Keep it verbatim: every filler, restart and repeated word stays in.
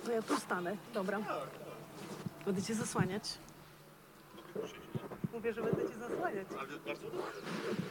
to ja tu stanę. Dobra. Będę cię zasłaniać. Mówię, że będę cię zasłaniać. Ale bardzo dobrze.